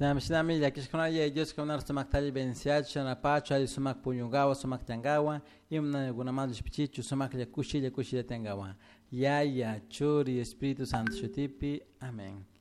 Sinami yakishkuna Dios que unar sumak tali benenciar chana pacho ali sumak puñungawa sumak tangawa imna gunamando pichichu sumak yakushi tengawa. Ya churi Espíritu Santo shutipi. Amén.